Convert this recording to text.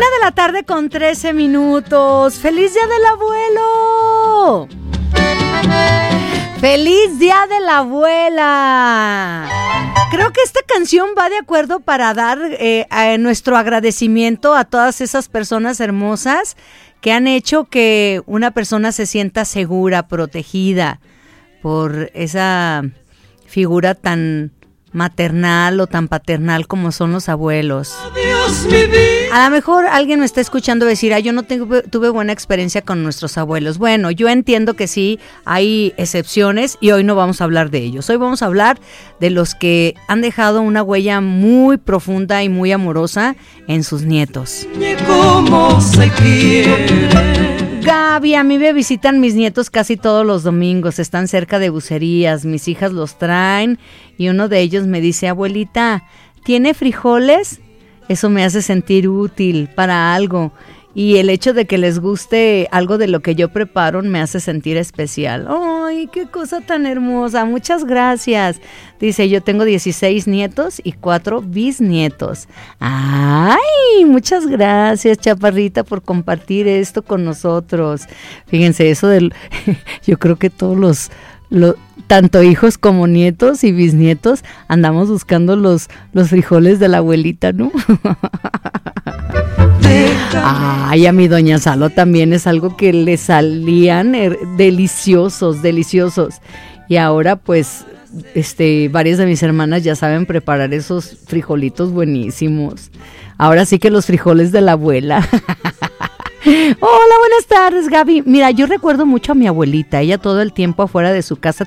1:13 p.m. ¡Feliz Día del Abuelo! ¡Feliz Día de la Abuela! Creo que esta canción va de acuerdo para dar nuestro agradecimiento a todas esas personas hermosas que han hecho que una persona se sienta segura, protegida por esa figura tan maternal o tan paternal como son los abuelos. Adiós, mi vida. A lo mejor alguien me está escuchando decir, yo no tuve buena experiencia con nuestros abuelos. Bueno, yo entiendo que sí, hay excepciones y hoy no vamos a hablar de ellos. Hoy vamos a hablar de los que han dejado una huella muy profunda y muy amorosa en sus nietos. ¿Cómo se quiere? Gaby, a mí me visitan mis nietos casi todos los domingos, están cerca de Bucerías, mis hijas los traen y uno de ellos me dice, abuelita, ¿tiene frijoles? Eso me hace sentir útil para algo y el hecho de que les guste algo de lo que yo preparo me hace sentir especial. ¡Ay, qué cosa tan hermosa! Muchas gracias. Dice, yo tengo 16 nietos y 4 bisnietos. ¡Ay! Muchas gracias, chaparrita, por compartir esto con nosotros. Fíjense, eso del... yo creo que todos los tanto hijos como nietos y bisnietos andamos buscando los frijoles de la abuelita, ¿no? Ay, a mi doña Salo también es algo que le salían deliciosos. Y ahora pues varias de mis hermanas ya saben preparar esos frijolitos buenísimos. Ahora sí que los frijoles de la abuela. Hola, buenas tardes, Gaby. Mira, yo recuerdo mucho a mi abuelita. Ella todo el tiempo afuera de su casa